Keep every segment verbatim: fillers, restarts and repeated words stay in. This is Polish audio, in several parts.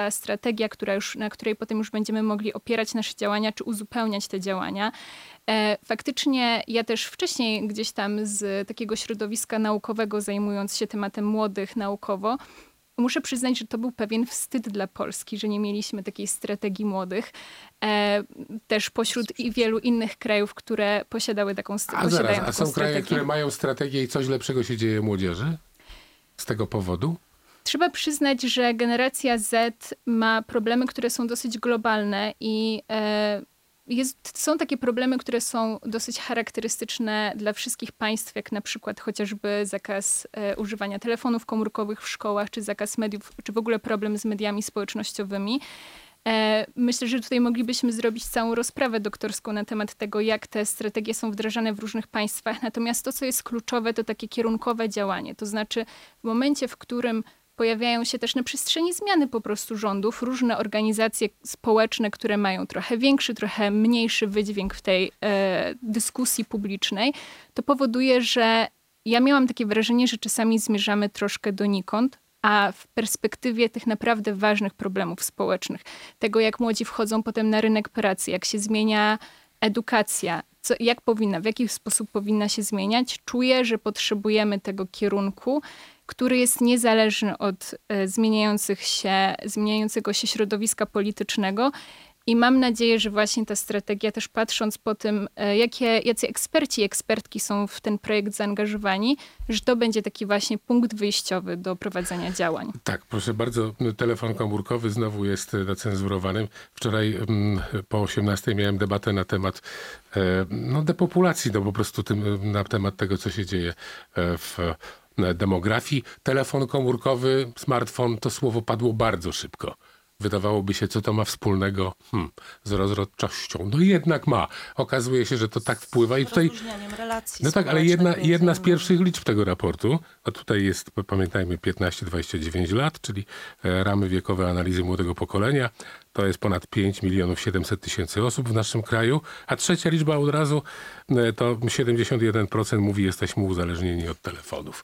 strategia, która już, na której potem już będziemy mogli opierać nasze działania, czy uzupełniać te działania. E, faktycznie ja też wcześniej gdzieś tam z takiego środowiska naukowego, zajmując się tematem młodych naukowo, muszę przyznać, że to był pewien wstyd dla Polski, że nie mieliśmy takiej strategii młodych. E, też pośród i wielu innych krajów, które posiadały taką, st- a posiadają zaraz, taką a są strategię. kraje, które mają strategię i coś lepszego się dzieje młodzieży z tego powodu? Trzeba przyznać, że generacja Z ma problemy, które są dosyć globalne i e, jest, są takie problemy, które są dosyć charakterystyczne dla wszystkich państw, jak na przykład chociażby zakaz e, używania telefonów komórkowych w szkołach, czy zakaz mediów, czy w ogóle problem z mediami społecznościowymi. E, myślę, że tutaj moglibyśmy zrobić całą rozprawę doktorską na temat tego, jak te strategie są wdrażane w różnych państwach. Natomiast to, co jest kluczowe, to takie kierunkowe działanie. To znaczy w momencie, w którym pojawiają się też na przestrzeni zmiany po prostu rządów różne organizacje społeczne, które mają trochę większy, trochę mniejszy wydźwięk w tej e, dyskusji publicznej, to powoduje, że ja miałam takie wrażenie, że czasami zmierzamy troszkę donikąd, a w perspektywie tych naprawdę ważnych problemów społecznych, tego jak młodzi wchodzą potem na rynek pracy, jak się zmienia edukacja, co, jak powinna, w jaki sposób powinna się zmieniać, czuję, że potrzebujemy tego kierunku, który jest niezależny od e, zmieniających się, zmieniającego się środowiska politycznego. I mam nadzieję, że właśnie ta strategia, też patrząc po tym, e, jakie, jacy eksperci i ekspertki są w ten projekt zaangażowani, że to będzie taki właśnie punkt wyjściowy do prowadzenia działań. Tak, proszę bardzo, telefon komórkowy znowu jest cenzurowanym. Wczoraj m, po osiemnastej miałem debatę na temat e, no, depopulacji, no po prostu tym, na temat tego, co się dzieje e, w demografii. Telefon komórkowy, smartfon, to słowo padło bardzo szybko. Wydawałoby się, co to ma wspólnego hmm, z rozrodczością. No jednak ma. Okazuje się, że to tak wpływa. I tutaj, relacji no tak, ale jedna, jedna z pierwszych liczb tego raportu, a tutaj jest, pamiętajmy, piętnaście do dwudziestu dziewięciu lat, czyli ramy wiekowe analizy młodego pokolenia. To jest ponad pięć milionów siedemset tysięcy osób w naszym kraju. A trzecia liczba od razu to siedemdziesiąt jeden procent mówi, jesteśmy uzależnieni od telefonów.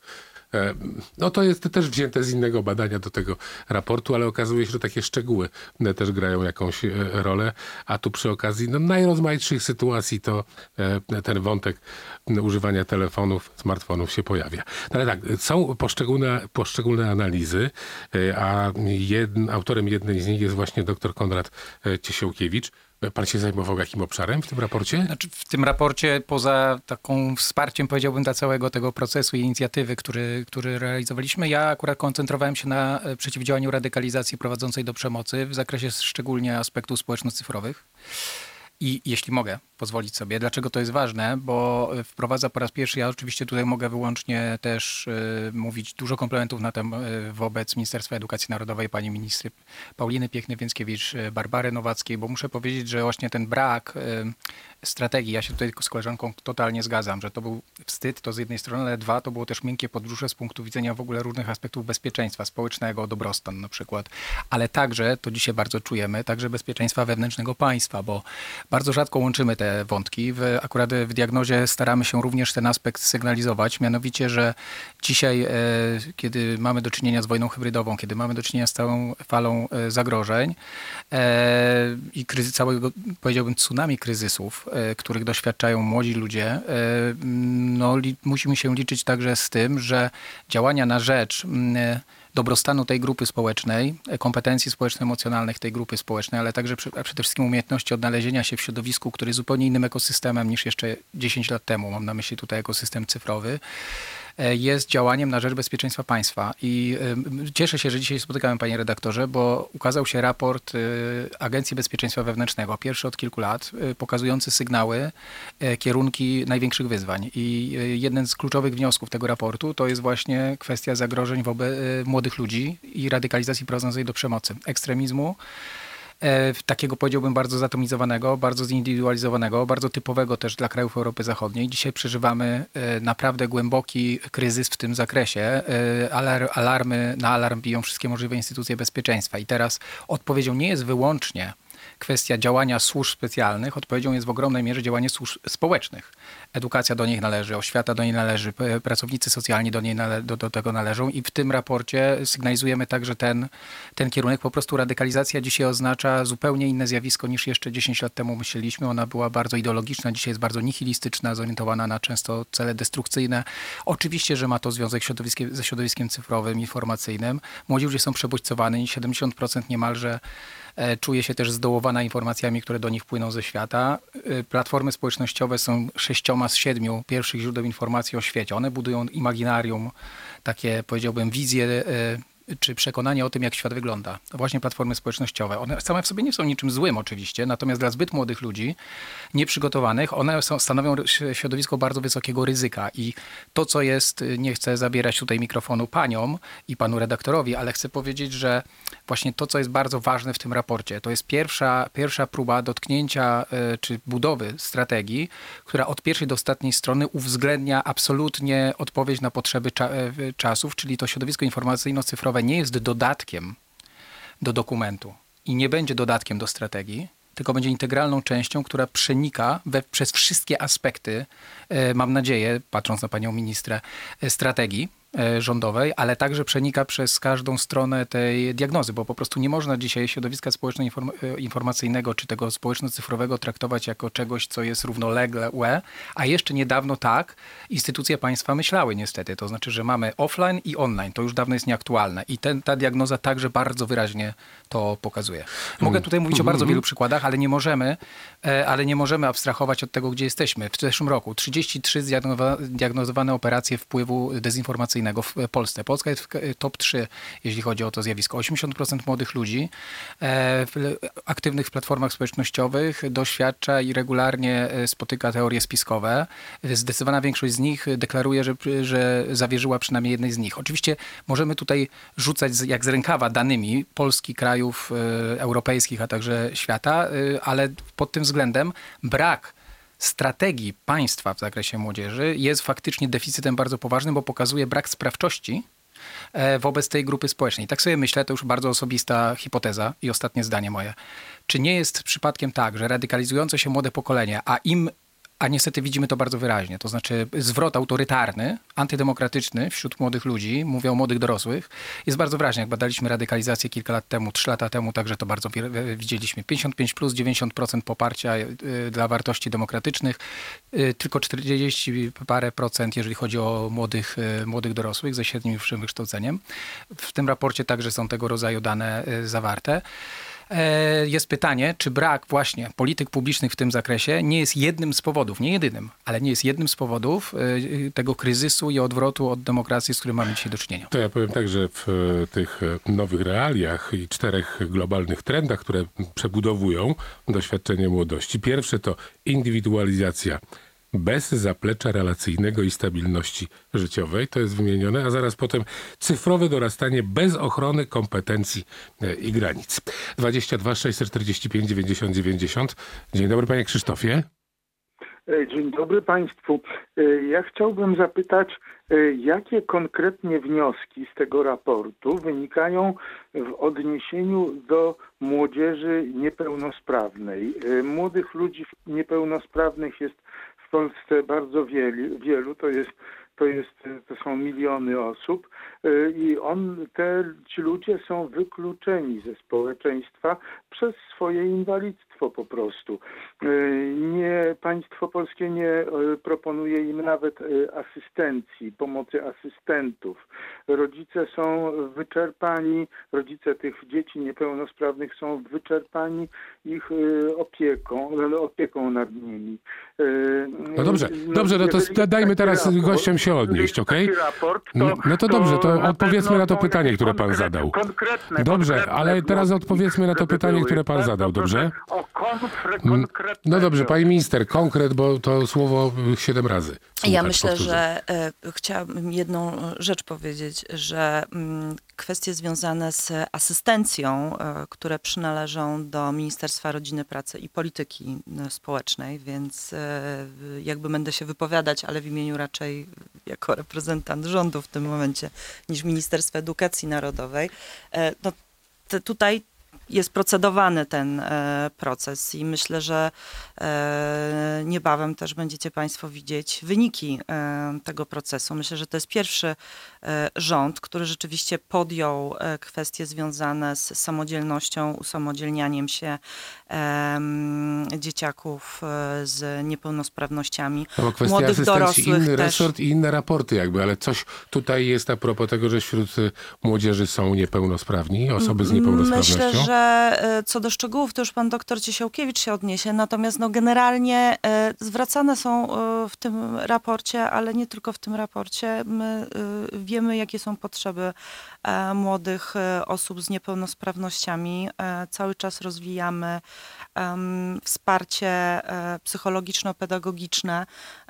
No to jest też wzięte z innego badania do tego raportu, ale okazuje się, że takie szczegóły też grają jakąś rolę. A tu przy okazji no, najrozmaitszych sytuacji to ten wątek używania telefonów, smartfonów się pojawia. No ale tak, są poszczególne, poszczególne analizy, a jedn, autorem jednej z nich jest właśnie dr Konrad Ciesiałkiewicz. Pan się zajmował jakim obszarem w tym raporcie? Znaczy w tym raporcie poza taką wsparciem, powiedziałbym, dla całego tego procesu i inicjatywy, który, który realizowaliśmy, ja akurat koncentrowałem się na przeciwdziałaniu radykalizacji prowadzącej do przemocy w zakresie szczególnie aspektów społeczno-cyfrowych. I jeśli mogę pozwolić sobie, dlaczego to jest ważne, bo wprowadza po raz pierwszy, ja oczywiście tutaj mogę wyłącznie też y, mówić dużo komplementów na tem, y, wobec Ministerstwa Edukacji Narodowej, pani ministry Pauliny Piechny-Więckiewicz, y, Barbary Nowackiej, bo muszę powiedzieć, że właśnie ten brak y, strategii, ja się tutaj z koleżanką totalnie zgadzam, że to był wstyd, to z jednej strony, ale dwa, to było też miękkie podbrzusze z punktu widzenia w ogóle różnych aspektów bezpieczeństwa społecznego, dobrostan na przykład, ale także, to dzisiaj bardzo czujemy, także bezpieczeństwa wewnętrznego państwa, bo bardzo rzadko łączymy te wątki. W, akurat w diagnozie staramy się również ten aspekt sygnalizować, mianowicie, że dzisiaj, e, kiedy mamy do czynienia z wojną hybrydową, kiedy mamy do czynienia z całą falą e, zagrożeń e, i kryzy, całego, powiedziałbym, tsunami kryzysów, e, których doświadczają młodzi ludzie, e, no, li, musimy się liczyć także z tym, że działania na rzecz e, dobrostanu tej grupy społecznej, kompetencji społeczno-emocjonalnych tej grupy społecznej, ale także przede wszystkim umiejętności odnalezienia się w środowisku, który jest zupełnie innym ekosystemem niż jeszcze dziesięć lat temu. Mam na myśli tutaj ekosystem cyfrowy. Jest działaniem na rzecz bezpieczeństwa państwa. I y, cieszę się, że dzisiaj spotykamy, panie redaktorze, bo ukazał się raport y, Agencji Bezpieczeństwa Wewnętrznego, pierwszy od kilku lat, y, pokazujący sygnały, y, kierunki największych wyzwań. I y, jeden z kluczowych wniosków tego raportu to jest właśnie kwestia zagrożeń wobec y, młodych ludzi i radykalizacji prowadzącej do przemocy, ekstremizmu. E, takiego, powiedziałbym, bardzo zatomizowanego, bardzo zindywidualizowanego, bardzo typowego też dla krajów Europy Zachodniej. Dzisiaj przeżywamy e, naprawdę głęboki kryzys w tym zakresie. E, alar, alarmy na alarm biją wszystkie możliwe instytucje bezpieczeństwa. I teraz odpowiedzią nie jest wyłącznie kwestia działania służb specjalnych, odpowiedzią jest w ogromnej mierze działanie służb społecznych. Edukacja do nich należy, oświata do niej należy, pracownicy socjalni do, niej nale- do, do tego należą i w tym raporcie sygnalizujemy także ten, ten kierunek. Po prostu radykalizacja dzisiaj oznacza zupełnie inne zjawisko niż jeszcze dziesięć lat temu myśleliśmy. Ona była bardzo ideologiczna, dzisiaj jest bardzo nihilistyczna, zorientowana na często cele destrukcyjne. Oczywiście, że ma to związek środowiskiem, ze środowiskiem cyfrowym, informacyjnym. Młodzi ludzie są przebodźcowani, siedemdziesiąt procent niemalże czuje się też zdołowana informacjami, które do nich płyną ze świata. Platformy społecznościowe są sześcioma z siedmiu pierwszych źródeł informacji o świecie. One budują imaginarium, takie powiedziałbym wizje czy przekonanie o tym, jak świat wygląda. To właśnie platformy społecznościowe. One same w sobie nie są niczym złym oczywiście, natomiast dla zbyt młodych ludzi, nieprzygotowanych, one są, stanowią środowisko bardzo wysokiego ryzyka i to, co jest, nie chcę zabierać tutaj mikrofonu paniom i panu redaktorowi, ale chcę powiedzieć, że właśnie to, co jest bardzo ważne w tym raporcie, to jest pierwsza, pierwsza próba dotknięcia czy budowy strategii, która od pierwszej do ostatniej strony uwzględnia absolutnie odpowiedź na potrzeby cza- czasów, czyli to środowisko informacyjno-cyfrowe nie jest dodatkiem do dokumentu i nie będzie dodatkiem do strategii, tylko będzie integralną częścią, która przenika we, przez wszystkie aspekty, e, mam nadzieję, patrząc na panią ministrę, e, strategii e, rządowej, ale także przenika przez każdą stronę tej diagnozy, bo po prostu nie można dzisiaj środowiska społeczno-informacyjnego czy tego społeczno-cyfrowego traktować jako czegoś, co jest równoległe, a jeszcze niedawno tak instytucje państwa myślały niestety. To znaczy, że mamy offline i online. To już dawno jest nieaktualne i ten, ta diagnoza także bardzo wyraźnie to pokazuje. Mogę tutaj mówić o bardzo wielu przykładach, ale nie możemy, ale nie możemy abstrahować od tego, gdzie jesteśmy. W zeszłym roku trzydzieści trzy zdiagnozowane operacje wpływu dezinformacyjnego w Polsce. Polska jest w top trzy, jeśli chodzi o to zjawisko. osiemdziesiąt procent młodych ludzi aktywnych w platformach społecznościowych doświadcza i regularnie spotyka teorie spiskowe. Zdecydowana większość z nich deklaruje, że, że zawierzyła przynajmniej jednej z nich. Oczywiście możemy tutaj rzucać jak z rękawa danymi Polski, krajów europejskich, a także świata, ale pod tym względem brak strategii państwa w zakresie młodzieży jest faktycznie deficytem bardzo poważnym, bo pokazuje brak sprawczości wobec tej grupy społecznej. I tak sobie myślę, to już bardzo osobista hipoteza i ostatnie zdanie moje. Czy nie jest przypadkiem tak, że radykalizujące się młode pokolenie, a im A niestety widzimy to bardzo wyraźnie. To znaczy zwrot autorytarny, antydemokratyczny wśród młodych ludzi, mówię o młodych dorosłych, jest bardzo wyraźny. Jak badaliśmy radykalizację kilka lat temu, trzy lata temu, także to bardzo widzieliśmy. pięćdziesiąt pięć plus dziewięćdziesiąt procent poparcia dla wartości demokratycznych, tylko czterdzieści parę procent, jeżeli chodzi o młodych, młodych dorosłych ze średnim i wyższym wykształceniem. W tym raporcie także są tego rodzaju dane zawarte. Jest pytanie, czy brak właśnie polityk publicznych w tym zakresie nie jest jednym z powodów, nie jedynym, ale nie jest jednym z powodów tego kryzysu i odwrotu od demokracji, z którym mamy dzisiaj do czynienia. To ja powiem tak, że w tych nowych realiach i czterech globalnych trendach, które przebudowują doświadczenie młodości. Pierwsze to indywidualizacja bez zaplecza relacyjnego i stabilności życiowej, to jest wymienione, a zaraz potem cyfrowe dorastanie bez ochrony kompetencji i granic. dwadzieścia dwa sześćset czterdzieści pięć dziewięćdziesiąt dziewięćdziesiąt. Dzień dobry, panie Krzysztofie. Dzień dobry państwu. Ja chciałbym zapytać, jakie konkretnie wnioski z tego raportu wynikają w odniesieniu do młodzieży niepełnosprawnej. Młodych ludzi niepełnosprawnych jest w Polsce bardzo wielu, wielu to jest, to jest, to są miliony osób i on, te, ci ludzie są wykluczeni ze społeczeństwa przez swoje inwalidztwo po prostu. Nie, państwo polskie nie proponuje im nawet asystencji, pomocy asystentów. Rodzice są wyczerpani, rodzice tych dzieci niepełnosprawnych są wyczerpani ich opieką, opieką nad nimi. No dobrze, dobrze, no to dajmy teraz gościom się odnieść, okej? No, no to dobrze, to odpowiedzmy na to pytanie, które pan zadał. Dobrze, ale teraz odpowiedzmy na to pytanie, które pan zadał, dobrze? No dobrze, pani minister, konkret, bo to słowo siedem razy. Słuchać, ja myślę, powtórzę. że e, chciałabym jedną rzecz powiedzieć, że m, kwestie związane z asystencją, e, które przynależą do Ministerstwa Rodziny, Pracy i Polityki Społecznej, więc e, jakby będę się wypowiadać, ale w imieniu raczej jako reprezentant rządu w tym momencie, niż Ministerstwa Edukacji Narodowej. E, no, te, tutaj jest procedowany ten proces i myślę, że niebawem też będziecie Państwo widzieć wyniki tego procesu. Myślę, że to jest pierwszy rząd, który rzeczywiście podjął kwestie związane z samodzielnością, usamodzielnianiem się dzieciaków z niepełnosprawnościami, No bo kwestia młodych dorosłych inny też. resort i inne raporty jakby, ale coś tutaj jest a propos tego, że wśród młodzieży są niepełnosprawni, osoby z niepełnosprawnością. Myślę, że co do szczegółów, to już pan doktor Ciesiałkiewicz się odniesie, natomiast no generalnie zwracane są w tym raporcie, ale nie tylko w tym raporcie. My wiemy, jakie są potrzeby młodych osób z niepełnosprawnościami. Cały czas rozwijamy wsparcie psychologiczno-pedagogiczne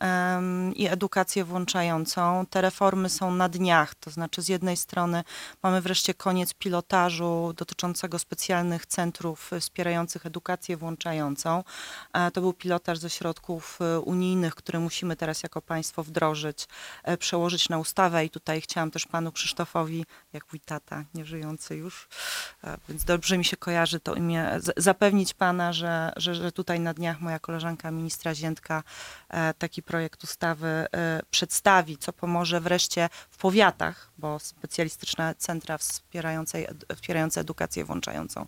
i edukację włączającą. Te reformy są na dniach, to znaczy z jednej strony mamy wreszcie koniec pilotażu dotyczącego specjalnych centrów wspierających edukację włączającą. To był pilotaż ze środków unijnych, które musimy teraz jako państwo wdrożyć, przełożyć na ustawę i tutaj chciałam też panu Krzysztofowi, jak mój tata, nieżyjący już, więc dobrze mi się kojarzy to imię, zapewnić pana, że, że, że tutaj na dniach moja koleżanka ministra Ziętka taki projekt ustawy przedstawi, co pomoże wreszcie w powiatach, bo specjalistyczne centra wspierające, wspierające edukację włączającą.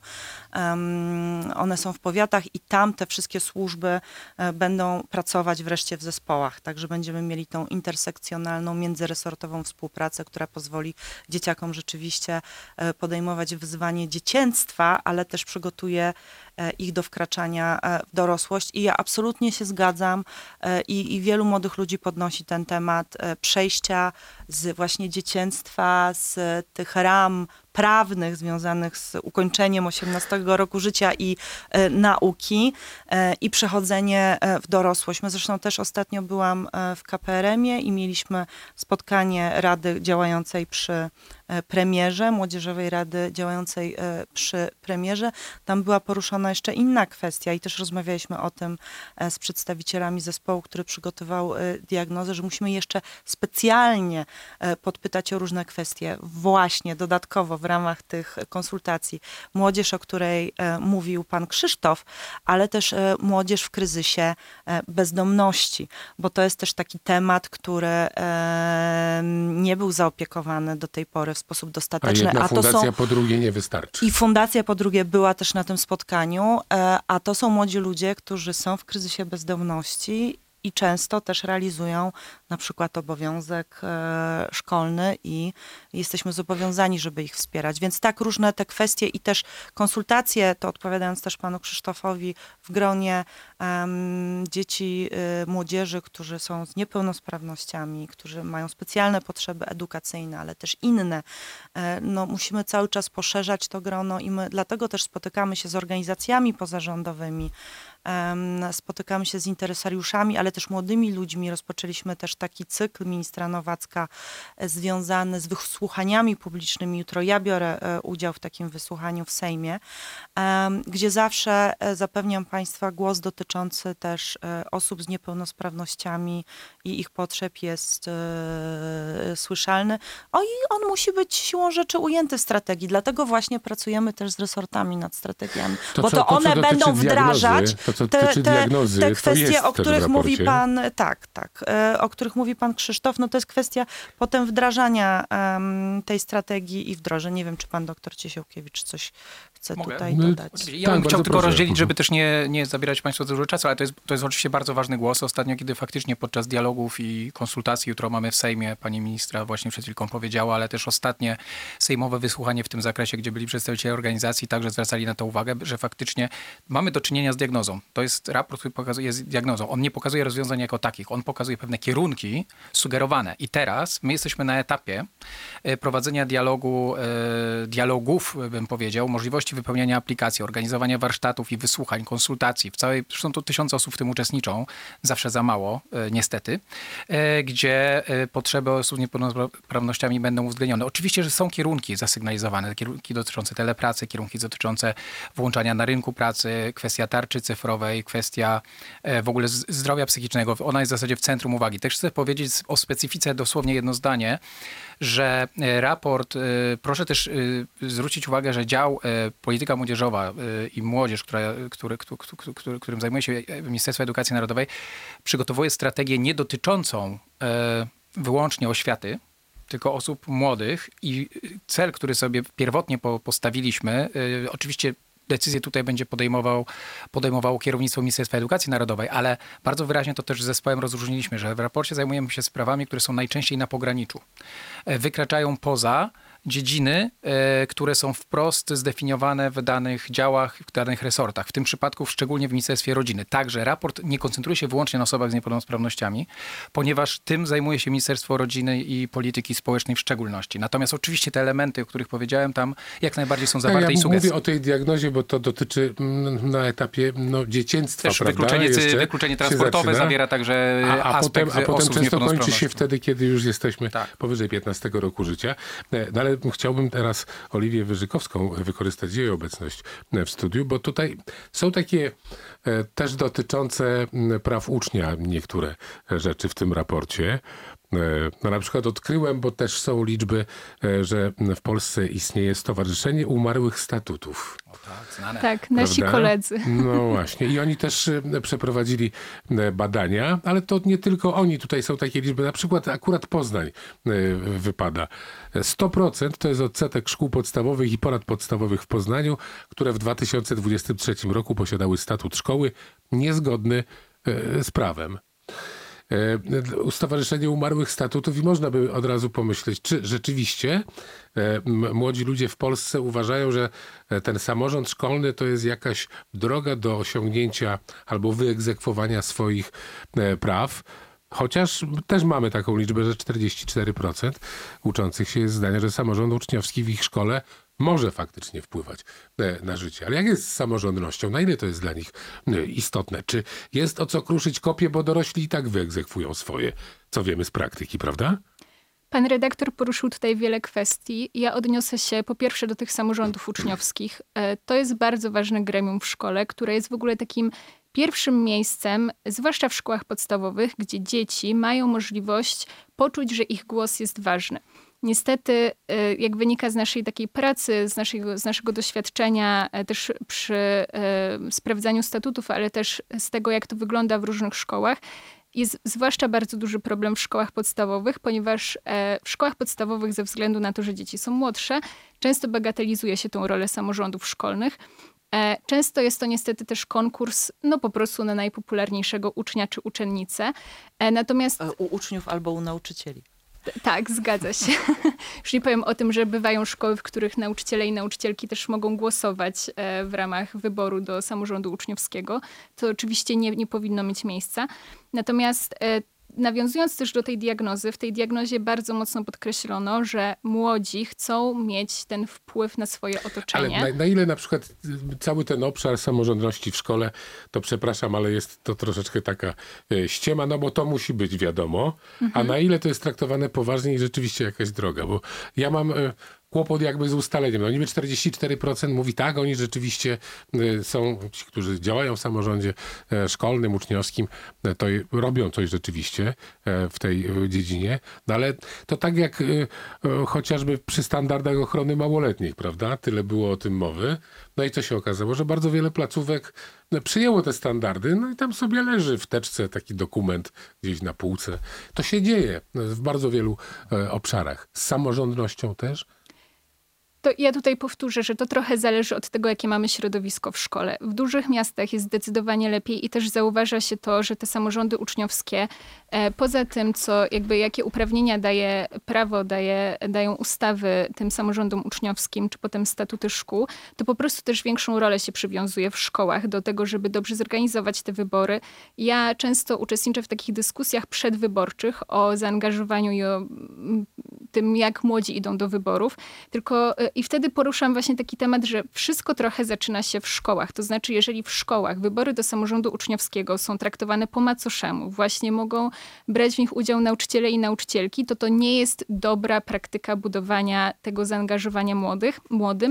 Um, one są w powiatach i tam te wszystkie służby będą pracować wreszcie w zespołach, także będziemy mieli tą intersekcjonalną, międzyresortową współpracę, która pozwoli dzieciakom rzeczywiście podejmować wyzwanie dziecięctwa, ale też przygotuje ich do wkraczania w dorosłość. I ja absolutnie się zgadzam i, i wielu młodych ludzi podnosi ten temat przejścia z właśnie dziecięctwa, z tych ram prawnych związanych z ukończeniem osiemnastego roku życia i e, nauki e, i przechodzenie w dorosłość. My zresztą też ostatnio byłam w K P R M-ie i mieliśmy spotkanie Rady działającej przy premierze, Młodzieżowej Rady działającej przy premierze. Tam była poruszona jeszcze inna kwestia i też rozmawialiśmy o tym z przedstawicielami zespołu, który przygotował diagnozę, że musimy jeszcze specjalnie podpytać o różne kwestie właśnie dodatkowo w ramach tych konsultacji. Młodzież, o której mówił pan Krzysztof, ale też młodzież w kryzysie bezdomności, bo to jest też taki temat, który nie był zaopiekowany do tej pory w sposób dostateczny. A jedna a to fundacja są... po drugiej nie wystarczy. I fundacja po drugie była też na tym spotkaniu, a to są młodzi ludzie, którzy są w kryzysie bezdomności i często też realizują na przykład obowiązek e, szkolny i jesteśmy zobowiązani, żeby ich wspierać. Więc tak, różne te kwestie i też konsultacje, to odpowiadając też panu Krzysztofowi, w gronie um, dzieci, y, młodzieży, którzy są z niepełnosprawnościami, którzy mają specjalne potrzeby edukacyjne, ale też inne. E, no, musimy cały czas poszerzać to grono i my dlatego też spotykamy się z organizacjami pozarządowymi, um, spotykamy się z interesariuszami, ale też młodymi ludźmi. Rozpoczęliśmy też taki cykl ministra Nowacka związany z wysłuchaniami publicznymi. Jutro ja biorę udział w takim wysłuchaniu w Sejmie, gdzie zawsze zapewniam Państwa, głos dotyczący też osób z niepełnosprawnościami i ich potrzeb jest słyszalny. O, i on musi być siłą rzeczy ujęty w strategii. Dlatego właśnie pracujemy też z resortami nad strategiami. To, bo co, to to, one będą wdrażać diagnozy, to, co te, dotyczy te, diagnozy, te to kwestie, jest o których w mówi raporcie. pan, tak, tak, o których mówi pan Krzysztof, no to jest kwestia potem wdrażania um, tej strategii i wdrożenia. Nie wiem, czy pan doktor Ciesiałkiewicz coś chce Mogę? tutaj No, dodać. Ja Tak, bym chciał bardzo tylko proszę. rozdzielić, żeby też nie, nie zabierać Państwu za dużo czasu, ale to jest, to jest oczywiście bardzo ważny głos. Ostatnio, kiedy faktycznie podczas dialogów i konsultacji, jutro mamy w Sejmie, pani ministra właśnie przed chwilką powiedziała, ale też ostatnie sejmowe wysłuchanie w tym zakresie, gdzie byli przedstawiciele organizacji, także zwracali na to uwagę, że faktycznie mamy do czynienia z diagnozą. To jest raport, który pokazuje, jest diagnozą. On nie pokazuje rozwiązań jako takich, on pokazuje pewne kierunki sugerowane. I teraz my jesteśmy na etapie prowadzenia dialogu, dialogów, bym powiedział, możliwości wypełniania aplikacji, organizowania warsztatów i wysłuchań, konsultacji. W całej, zresztą tu tysiące osób w tym uczestniczą, zawsze za mało, niestety, gdzie potrzeby osób z niepełnosprawnościami będą uwzględnione. Oczywiście, że są kierunki zasygnalizowane, kierunki dotyczące telepracy, kierunki dotyczące włączania na rynku pracy, kwestia tarczy cyfrowej, kwestia w ogóle zdrowia psychicznego. Ona jest w zasadzie w centrum uwagi. Też chcę powiedzieć o specyfice dosłownie jedno zdanie, że raport, proszę też zwrócić uwagę, że dział polityka młodzieżowa i młodzież, która, który, który, który, którym zajmuje się Ministerstwo Edukacji Narodowej, przygotowuje strategię nie dotyczącą wyłącznie oświaty, tylko osób młodych i cel, który sobie pierwotnie postawiliśmy, oczywiście decyzję tutaj będzie podejmował, podejmowało kierownictwo Ministerstwa Edukacji Narodowej, ale bardzo wyraźnie to też z zespołem rozróżniliśmy, że w raporcie zajmujemy się sprawami, które są najczęściej na pograniczu. Wykraczają poza dziedziny, e, które są wprost zdefiniowane w danych działach, w danych resortach. W tym przypadku szczególnie w Ministerstwie Rodziny. Także raport nie koncentruje się wyłącznie na osobach z niepełnosprawnościami, ponieważ tym zajmuje się Ministerstwo Rodziny i Polityki Społecznej w szczególności. Natomiast oczywiście te elementy, o których powiedziałem, tam jak najbardziej są zawarte ja i sugestie. Mówię o tej diagnozie, bo to dotyczy na etapie no, dzieciństwa, Też prawda? wykluczenie, wykluczenie transportowe zawiera także a, a aspekt potem, a potem osób często z kończy się wtedy, kiedy już jesteśmy tak. powyżej piętnastego roku życia. No, ale chciałbym teraz Oliwię Wyżykowską wykorzystać jej obecność w studiu, bo tutaj są takie e, też dotyczące praw ucznia niektóre rzeczy w tym raporcie. No na przykład odkryłem, bo też są liczby, że w Polsce istnieje Stowarzyszenie Umarłych Statutów. O tak, znane. Tak, nasi Prawda? koledzy. No właśnie. I oni też przeprowadzili badania, ale to nie tylko oni. Tutaj są takie liczby. Na przykład akurat Poznań wypada. sto procent to jest odsetek szkół podstawowych i ponadpodstawowych w Poznaniu, które w dwa tysiące dwudziestym trzecim roku posiadały statut szkoły niezgodny z prawem. Stowarzyszenie Umarłych Statutów i można by od razu pomyśleć, czy rzeczywiście młodzi ludzie w Polsce uważają, że ten samorząd szkolny to jest jakaś droga do osiągnięcia albo wyegzekwowania swoich praw. Chociaż też mamy taką liczbę, że czterdzieści cztery procent uczących się jest zdania, że samorząd uczniowski w ich szkole może faktycznie wpływać na życie. Ale jak jest z samorządnością? Na ile to jest dla nich istotne? Czy jest o co kruszyć kopie, bo dorośli i tak wyegzekwują swoje, co wiemy z praktyki, prawda? Pan redaktor poruszył tutaj wiele kwestii. Ja odniosę się po pierwsze do tych samorządów uczniowskich. To jest bardzo ważne gremium w szkole, które jest w ogóle takim pierwszym miejscem, zwłaszcza w szkołach podstawowych, gdzie dzieci mają możliwość poczuć, że ich głos jest ważny. Niestety, jak wynika z naszej takiej pracy, z naszego, z naszego doświadczenia też przy e, sprawdzaniu statutów, ale też z tego, jak to wygląda w różnych szkołach, jest zwłaszcza bardzo duży problem w szkołach podstawowych, ponieważ e, w szkołach podstawowych ze względu na to, że dzieci są młodsze, często bagatelizuje się tą rolę samorządów szkolnych. E, często jest to niestety też konkurs, no po prostu na najpopularniejszego ucznia czy uczennicę. E, natomiast... U uczniów albo u nauczycieli. Tak, zgadza się. Już nie powiem o tym, że bywają szkoły, w których nauczyciele i nauczycielki też mogą głosować w ramach wyboru do samorządu uczniowskiego. To oczywiście nie, nie powinno mieć miejsca. Natomiast nawiązując też do tej diagnozy, w tej diagnozie bardzo mocno podkreślono, że młodzi chcą mieć ten wpływ na swoje otoczenie. Ale na, na ile na przykład cały ten obszar samorządności w szkole, to przepraszam, ale jest to troszeczkę taka e, ściema, no bo to musi być wiadomo, mhm. a na ile to jest traktowane poważnie i rzeczywiście jakaś droga, bo ja mam... E, kłopot jakby z ustaleniem. No niby czterdzieści cztery procent mówi tak, oni rzeczywiście są, ci, którzy działają w samorządzie szkolnym, uczniowskim, to robią coś rzeczywiście w tej dziedzinie. No ale to tak jak chociażby przy standardach ochrony małoletnich, prawda? Tyle było o tym mowy. No i co się okazało, że bardzo wiele placówek przyjęło te standardy, no i tam sobie leży w teczce taki dokument gdzieś na półce. To się dzieje w bardzo wielu obszarach. Z samorządnością też. To ja tutaj powtórzę, że to trochę zależy od tego, jakie mamy środowisko w szkole. W dużych miastach jest zdecydowanie lepiej i też zauważa się to, że te samorządy uczniowskie, e, poza tym, co jakby jakie uprawnienia daje prawo, daje, dają ustawy tym samorządom uczniowskim, czy potem statuty szkół, to po prostu też większą rolę się przywiązuje w szkołach do tego, żeby dobrze zorganizować te wybory. Ja często uczestniczę w takich dyskusjach przedwyborczych o zaangażowaniu i o tym, jak młodzi idą do wyborów, tylko i wtedy poruszam właśnie taki temat, że wszystko trochę zaczyna się w szkołach. To znaczy, jeżeli w szkołach wybory do samorządu uczniowskiego są traktowane po macoszemu, właśnie mogą brać w nich udział nauczyciele i nauczycielki, to to nie jest dobra praktyka budowania tego zaangażowania młodych, młodym.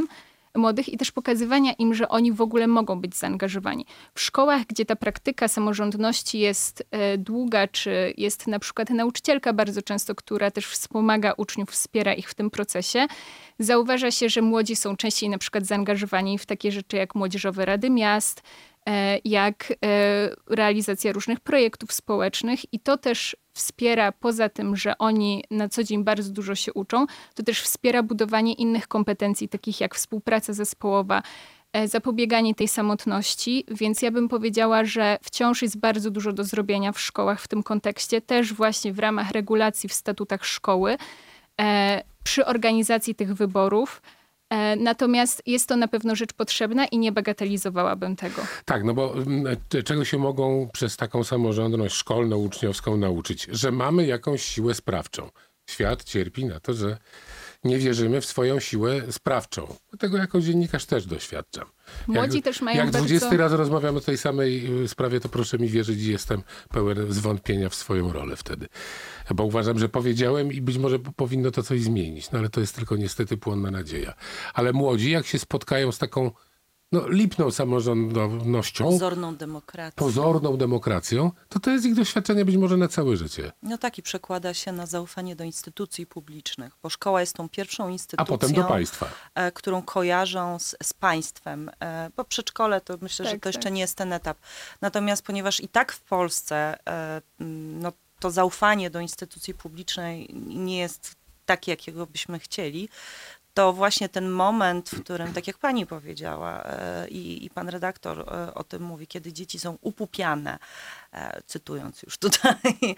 młodych i też pokazywania im, że oni w ogóle mogą być zaangażowani. W szkołach, gdzie ta praktyka samorządności jest e, długa, czy jest na przykład nauczycielka bardzo często, która też wspomaga uczniów, wspiera ich w tym procesie, zauważa się, że młodzi są częściej na przykład zaangażowani w takie rzeczy jak młodzieżowe rady miast, e, jak e, realizacja różnych projektów społecznych i to też wspiera, poza tym, że oni na co dzień bardzo dużo się uczą, to też wspiera budowanie innych kompetencji, takich jak współpraca zespołowa, zapobieganie tej samotności, więc ja bym powiedziała, że wciąż jest bardzo dużo do zrobienia w szkołach w tym kontekście, też właśnie w ramach regulacji w statutach szkoły, e, przy organizacji tych wyborów. E, natomiast jest to na pewno rzecz potrzebna i nie bagatelizowałabym tego. Tak, no bo m, czego się mogą przez taką samorządność szkolną, uczniowską nauczyć? Że mamy jakąś siłę sprawczą. Świat cierpi na to, że nie wierzymy w swoją siłę sprawczą. Tego jako dziennikarz też doświadczam. Młodzi jak, też mają Jak bardzo... dwudziesty raz rozmawiam o tej samej sprawie, to proszę mi wierzyć, jestem pełen zwątpienia w swoją rolę wtedy. Bo uważam, że powiedziałem i być może powinno to coś zmienić. No ale to jest tylko niestety płonna nadzieja. Ale młodzi, jak się spotkają z taką no, lipną samorządnością, Pozorną demokracją. pozorną demokracją, to to jest ich doświadczenie być może na całe życie. No tak i przekłada się na zaufanie do instytucji publicznych, bo szkoła jest tą pierwszą instytucją, A potem do państwa. E, którą kojarzą z, z państwem. E, bo przedszkole to myślę, Tak, że to jeszcze tak. nie jest ten etap. Natomiast ponieważ i tak w Polsce e, no, to zaufanie do instytucji publicznej nie jest takie, jakiego byśmy chcieli, to właśnie ten moment, w którym, tak jak pani powiedziała e, i, i pan redaktor e, o tym mówi, kiedy dzieci są upupiane, e, cytując już tutaj,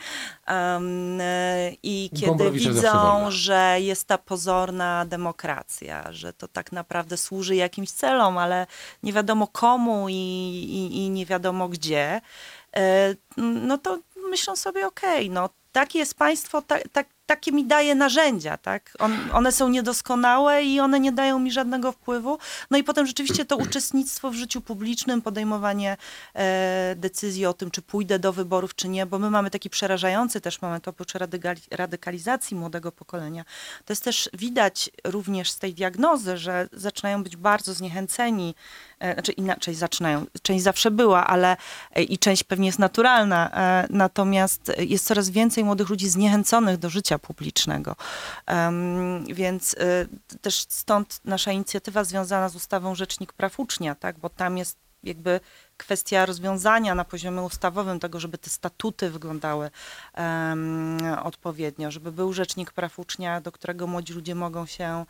um, e, i kiedy Gombrowicza zawsze widzą, wolna. że jest ta pozorna demokracja, że to tak naprawdę służy jakimś celom, ale nie wiadomo komu i, i, i nie wiadomo gdzie, e, no to myślą sobie, okej, okay, no takie jest państwo, tak, tak, takie mi daje narzędzia, tak? On, one są niedoskonałe i one nie dają mi żadnego wpływu. No i potem rzeczywiście to uczestnictwo w życiu publicznym, podejmowanie e, decyzji o tym, czy pójdę do wyborów, czy nie, bo my mamy taki przerażający też moment oprócz radykali- radykalizacji młodego pokolenia. To jest też widać również z tej diagnozy, że zaczynają być bardzo zniechęceni, e, znaczy inaczej zaczynają, część zawsze była, ale e, i część pewnie jest naturalna, e, natomiast jest coraz więcej młodych ludzi zniechęconych do życia publicznego. Um, więc y, też stąd nasza inicjatywa związana z ustawą Rzecznik Praw Ucznia, tak? Bo tam jest jakby kwestia rozwiązania na poziomie ustawowym tego, żeby te statuty wyglądały um, odpowiednio, żeby był Rzecznik Praw Ucznia, do którego młodzi ludzie mogą się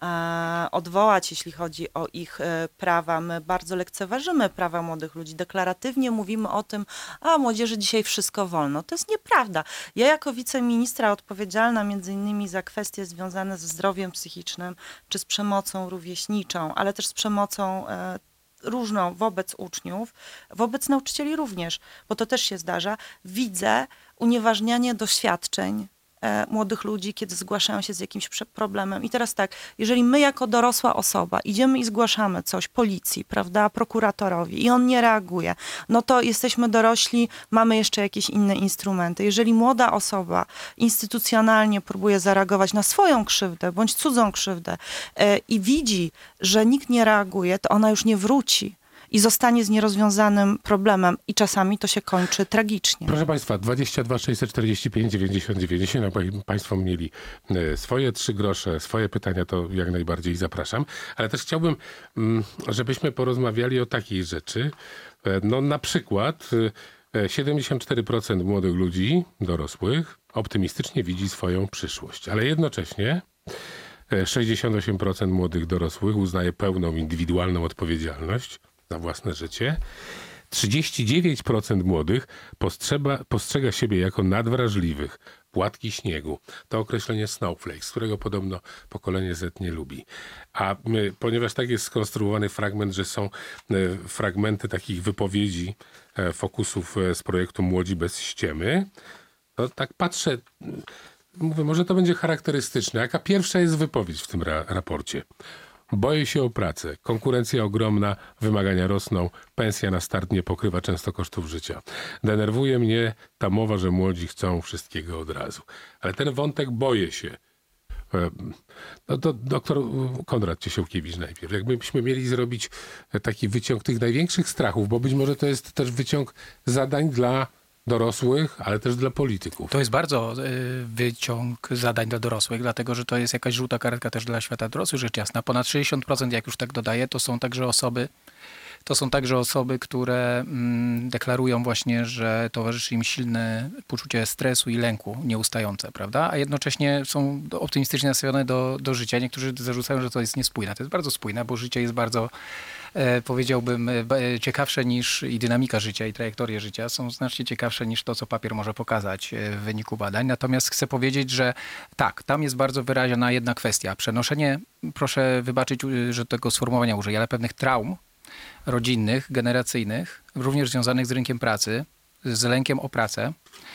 e, odwołać, jeśli chodzi o ich e, prawa. My bardzo lekceważymy prawa młodych ludzi. Deklaratywnie mówimy o tym, a młodzieży dzisiaj wszystko wolno. To jest nieprawda. Ja jako wiceministra odpowiedzialna między innymi za kwestie związane ze zdrowiem psychicznym, czy z przemocą rówieśniczą, ale też z przemocą e, różną wobec uczniów, wobec nauczycieli również, bo to też się zdarza, widzę unieważnianie doświadczeń e, młodych ludzi, kiedy zgłaszają się z jakimś prze- problemem. I teraz tak, jeżeli my jako dorosła osoba idziemy i zgłaszamy coś policji, prawda, prokuratorowi i on nie reaguje, no to jesteśmy dorośli, mamy jeszcze jakieś inne instrumenty. Jeżeli młoda osoba instytucjonalnie próbuje zareagować na swoją krzywdę, bądź cudzą krzywdę e, i widzi, że nikt nie reaguje, to ona już nie wróci i zostanie z nierozwiązanym problemem i czasami to się kończy tragicznie. Proszę Państwa, dwadzieścia dwa sześćset czterdzieści pięć dziewięćdziesiąt dziewięćdziesiąt, no, Państwo mieli e, swoje trzy grosze, swoje pytania, to jak najbardziej zapraszam. Ale też chciałbym, mm, żebyśmy porozmawiali o takiej rzeczy. E, No na przykład e, siedemdziesiąt cztery procent młodych ludzi, dorosłych, optymistycznie widzi swoją przyszłość, ale jednocześnie e, sześćdziesiąt osiem procent młodych dorosłych uznaje pełną indywidualną odpowiedzialność za własne życie. trzydzieści dziewięć procent młodych postrzega, postrzega siebie jako nadwrażliwych, płatki śniegu. To określenie snowflake, z którego podobno pokolenie Z nie lubi. A my, ponieważ tak jest skonstruowany fragment, że są e, fragmenty takich wypowiedzi, e, fokusów e, z projektu Młodzi bez ściemy, to tak patrzę, mówię, może to będzie charakterystyczne. Jaka pierwsza jest wypowiedź w tym ra- raporcie? Boję się o pracę. Konkurencja ogromna, wymagania rosną, pensja na start nie pokrywa często kosztów życia. Denerwuje mnie ta mowa, że młodzi chcą wszystkiego od razu. Ale ten wątek boję się. No, do, doktor Konrad Ciesiałkiewicz najpierw. Jakbyśmy mieli zrobić taki wyciąg tych największych strachów, bo być może to jest też wyciąg zadań dla dorosłych, ale też dla polityków. To jest bardzo y, wyciąg zadań dla dorosłych, dlatego że to jest jakaś żółta kartka też dla świata dorosłych, rzecz jasna. Ponad sześćdziesiąt procent, jak już tak dodaję, to są także osoby, to są także osoby, które mm, deklarują właśnie, że towarzyszy im silne poczucie stresu i lęku nieustające, prawda? A jednocześnie są optymistycznie nastawione do, do życia. Niektórzy zarzucają, że to jest niespójne. To jest bardzo spójne, bo życie jest bardzo, e, powiedziałbym, e, ciekawsze niż i dynamika życia i trajektorie życia są znacznie ciekawsze niż to, co papier może pokazać w wyniku badań. Natomiast chcę powiedzieć, że tak, tam jest bardzo wyraźna jedna kwestia. Przenoszenie, proszę wybaczyć, że tego sformułowania użyję, ale pewnych traum rodzinnych, generacyjnych, również związanych z rynkiem pracy, z lękiem o pracę,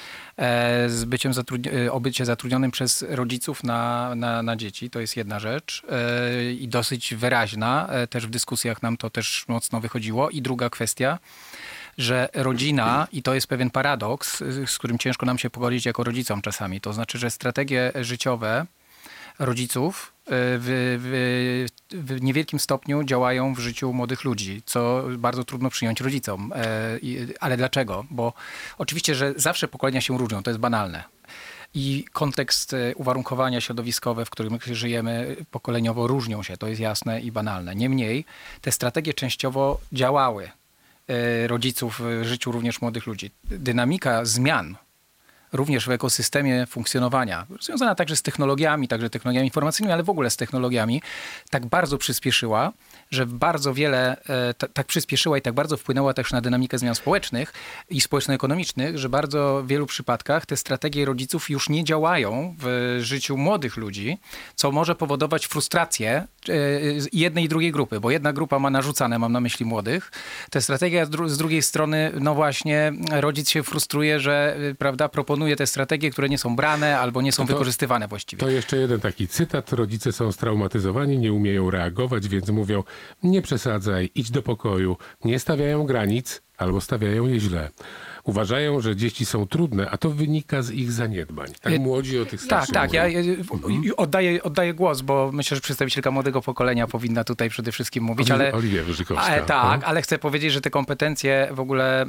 z byciem zatrudni- o bycie zatrudnionym przez rodziców na, na, na dzieci. To jest jedna rzecz i dosyć wyraźna. Też w dyskusjach nam to też mocno wychodziło. I druga kwestia, że rodzina, i to jest pewien paradoks, z którym ciężko nam się pogodzić jako rodzicom czasami, to znaczy, że strategie życiowe rodziców w, w, w niewielkim stopniu działają w życiu młodych ludzi, co bardzo trudno przyjąć rodzicom. Ale dlaczego? Bo oczywiście, że zawsze pokolenia się różnią, to jest banalne. I kontekst uwarunkowania środowiskowe, w którym żyjemy pokoleniowo różnią się, to jest jasne i banalne. Niemniej te strategie częściowo działały rodziców w życiu również młodych ludzi. Dynamika zmian również w ekosystemie funkcjonowania, związana także z technologiami, także technologiami informacyjnymi, ale w ogóle z technologiami, tak bardzo przyspieszyła, że bardzo wiele, t- tak przyspieszyła i tak bardzo wpłynęła też na dynamikę zmian społecznych i społeczno-ekonomicznych, że bardzo w wielu przypadkach te strategie rodziców już nie działają w życiu młodych ludzi, co może powodować frustrację jednej i drugiej grupy, bo jedna grupa ma narzucane, mam na myśli młodych, te strategie, a dru- z drugiej strony, no właśnie, rodzic się frustruje, że, prawda, proponuje te strategie, które nie są brane albo nie są to, wykorzystywane właściwie. To jeszcze jeden taki cytat. Rodzice są straumatyzowani, nie umieją reagować, więc mówią: nie przesadzaj, idź do pokoju. Nie stawiają granic albo stawiają je źle. Uważają, że dzieci są trudne, a to wynika z ich zaniedbań. Tak młodzi o tych Tak, starszych tak. Ja, mówią. ja oddaję, oddaję głos, bo myślę, że przedstawicielka młodego pokolenia powinna tutaj przede wszystkim mówić, ale... Oliwia Wyżykowska. Ale, tak, ale chcę powiedzieć, że te kompetencje w ogóle,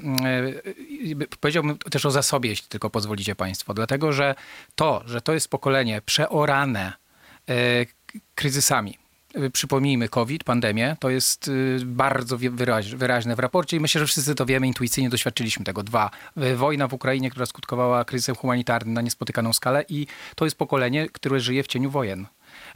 yy, powiedziałbym też o zasobie, jeśli tylko pozwolicie państwo, dlatego, że to, że to jest pokolenie przeorane yy, kryzysami, przypomnijmy COVID, pandemię, to jest bardzo wyraźne w raporcie i myślę, że wszyscy to wiemy, intuicyjnie doświadczyliśmy tego. Dwa, wojna w Ukrainie, która skutkowała kryzysem humanitarnym na niespotykaną skalę i to jest pokolenie, które żyje w cieniu wojen.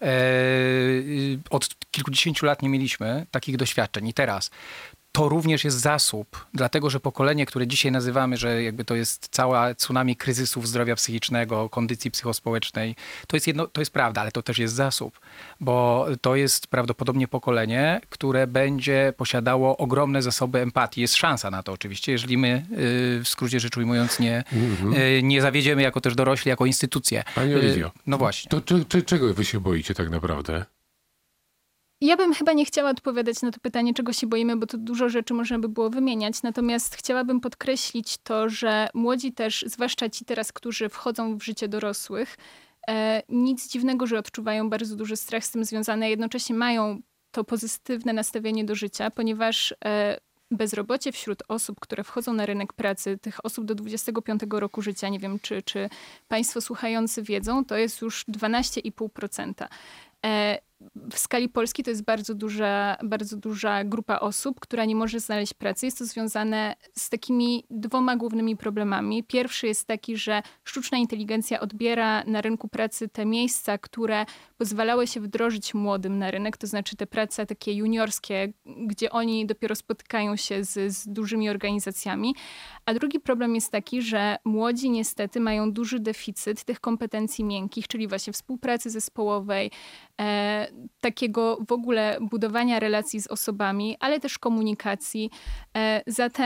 Od kilkudziesięciu lat nie mieliśmy takich doświadczeń i teraz to również jest zasób, dlatego że pokolenie, które dzisiaj nazywamy, że jakby to jest cała tsunami kryzysów zdrowia psychicznego, kondycji psychospołecznej, to jest jedno, to jest prawda, ale to też jest zasób, bo to jest prawdopodobnie pokolenie, które będzie posiadało ogromne zasoby empatii. Jest szansa na to oczywiście, jeżeli my, w skrócie rzecz ujmując, nie, mm-hmm. nie zawiedziemy jako też dorośli, jako instytucje. Pani Oliwio, no właśnie. To czy, czy, czego wy się boicie tak naprawdę? Ja bym chyba nie chciała odpowiadać na to pytanie, czego się boimy, bo to dużo rzeczy można by było wymieniać. Natomiast chciałabym podkreślić to, że młodzi też, zwłaszcza ci teraz, którzy wchodzą w życie dorosłych, e, nic dziwnego, że odczuwają bardzo duży strach z tym związany, a jednocześnie mają to pozytywne nastawienie do życia, ponieważ e, bezrobocie wśród osób, które wchodzą na rynek pracy, tych osób do dwudziestego piątego roku życia, nie wiem, czy, czy państwo słuchający wiedzą, to jest już dwanaście i pół procent. E, W skali Polski to jest bardzo duża, bardzo duża grupa osób, która nie może znaleźć pracy. Jest to związane z takimi dwoma głównymi problemami. Pierwszy jest taki, że sztuczna inteligencja odbiera na rynku pracy te miejsca, które pozwalały się wdrożyć młodym na rynek, to znaczy te prace takie juniorskie, gdzie oni dopiero spotykają się z, z dużymi organizacjami. A drugi problem jest taki, że młodzi niestety mają duży deficyt tych kompetencji miękkich, czyli właśnie współpracy zespołowej, e, takiego w ogóle budowania relacji z osobami, ale też komunikacji. E, zatem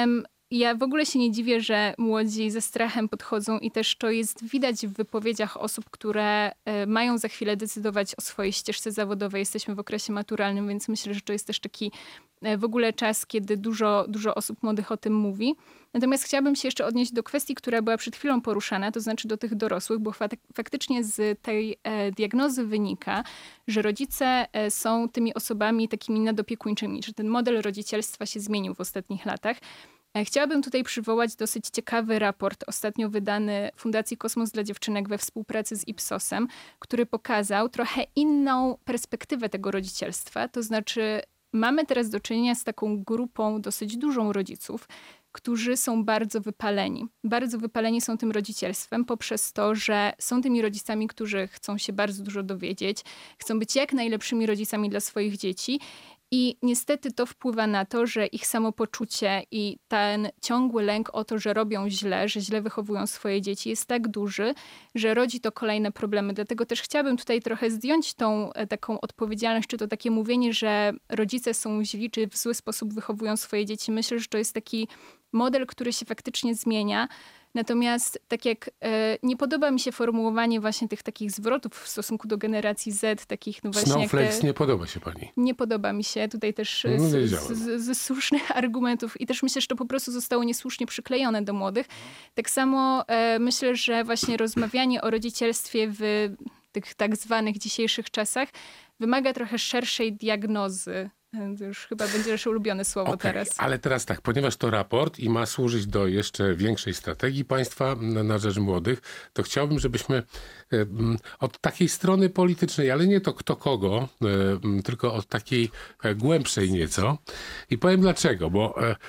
ja w ogóle się nie dziwię, że młodzi ze strachem podchodzą i też to jest widać w wypowiedziach osób, które e, mają za chwilę decydować o swojej ścieżce zawodowej. Jesteśmy w okresie maturalnym, więc myślę, że to jest też taki e, w ogóle czas, kiedy dużo, dużo osób młodych o tym mówi. Natomiast chciałabym się jeszcze odnieść do kwestii, która była przed chwilą poruszana, to znaczy do tych dorosłych, bo faktycznie z tej e, diagnozy wynika, że rodzice e, są tymi osobami takimi nadopiekuńczymi, że ten model rodzicielstwa się zmienił w ostatnich latach. E, chciałabym tutaj przywołać dosyć ciekawy raport ostatnio wydany Fundacji Kosmos dla Dziewczynek we współpracy z Ipsosem, który pokazał trochę inną perspektywę tego rodzicielstwa, to znaczy mamy teraz do czynienia z taką grupą dosyć dużą rodziców, którzy są bardzo wypaleni. Bardzo wypaleni są tym rodzicielstwem poprzez to, że są tymi rodzicami, którzy chcą się bardzo dużo dowiedzieć, chcą być jak najlepszymi rodzicami dla swoich dzieci. I niestety to wpływa na to, że ich samopoczucie i ten ciągły lęk o to, że robią źle, że źle wychowują swoje dzieci jest tak duży, że rodzi to kolejne problemy. Dlatego też chciałabym tutaj trochę zdjąć tą taką odpowiedzialność, czy to takie mówienie, że rodzice są źli, czy w zły sposób wychowują swoje dzieci. Myślę, że to jest taki model, który się faktycznie zmienia. Natomiast tak jak e, nie podoba mi się formułowanie właśnie tych takich zwrotów w stosunku do generacji Z, takich no właśnie Snowflakes jak te, nie podoba się pani. Nie podoba mi się tutaj też No, z, wiedziałem. z, ze słusznych argumentów i też myślę, że to po prostu zostało niesłusznie przyklejone do młodych. Tak samo e, myślę, że właśnie rozmawianie o rodzicielstwie w tych tak zwanych dzisiejszych czasach wymaga trochę szerszej diagnozy. To już chyba będzie nasze ulubione słowo Okay, teraz. ale teraz tak, ponieważ to raport i ma służyć do jeszcze większej strategii państwa na, na rzecz młodych, to chciałbym, żebyśmy e, m, od takiej strony politycznej, ale nie to kto kogo, e, m, tylko od takiej e, głębszej nieco. I powiem dlaczego, bo e,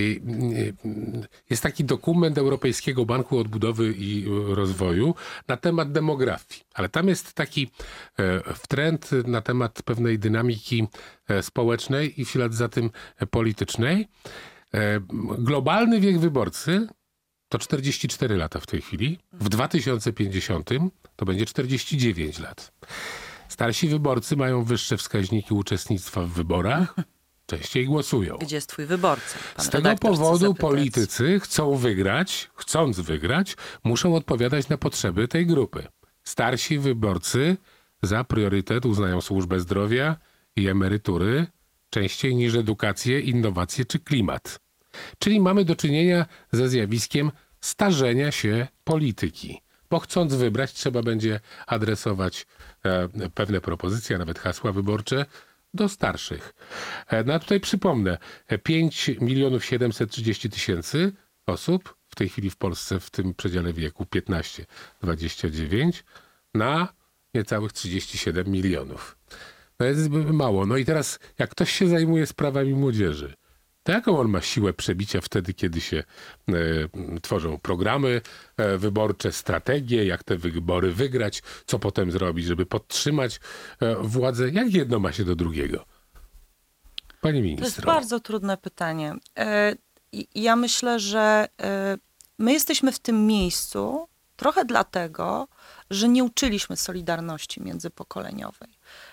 jest taki dokument Europejskiego Banku Odbudowy i Rozwoju na temat demografii, ale tam jest taki wtręt na temat pewnej dynamiki społecznej i w ślad za tym politycznej. Globalny wiek wyborcy to czterdzieści cztery lata w tej chwili. W dwa tysiące pięćdziesiątym to będzie czterdzieści dziewięć lat. Starsi wyborcy mają wyższe wskaźniki uczestnictwa w wyborach. Częściej głosują. Gdzie jest twój wyborca? Pan Z tego powodu zapytać. politycy chcą wygrać, chcąc wygrać, muszą odpowiadać na potrzeby tej grupy. Starsi wyborcy za priorytet uznają służbę zdrowia i emerytury częściej niż edukację, innowacje czy klimat. Czyli mamy do czynienia ze zjawiskiem starzenia się polityki. Bo chcąc wybrać, trzeba będzie adresować e, pewne propozycje, a nawet hasła wyborcze do starszych. No a tutaj przypomnę, pięć milionów siedemset trzydzieści tysięcy osób w tej chwili w Polsce w tym przedziale wieku piętnaście do dwudziestu dziewięciu na niecałych trzydzieści siedem milionów. To jest mało. No i teraz jak ktoś się zajmuje sprawami młodzieży, to jaką on ma siłę przebicia wtedy, kiedy się e, tworzą programy e, wyborcze, strategie, jak te wybory wygrać, co potem zrobić, żeby podtrzymać e, władzę? Jak jedno ma się do drugiego? Pani ministro. To jest bardzo trudne pytanie. E, ja myślę, że e, my jesteśmy w tym miejscu trochę dlatego, że nie uczyliśmy solidarności międzypokoleniowej.